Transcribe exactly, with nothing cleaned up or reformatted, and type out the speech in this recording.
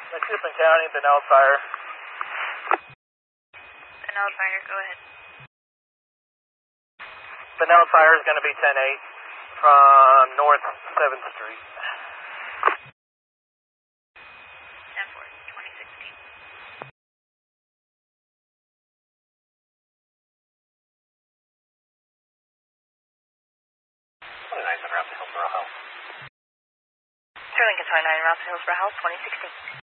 Mississippi County, Pinellas Fire. Pinellas Fire, go ahead. Pinellas Fire is going to be ten eight from North seventh Street. ten four, twenty sixteen. twenty-nine, Route to Hillsborough Health. Sterling twenty-nine, Route to Hillsborough Health, twenty sixteen.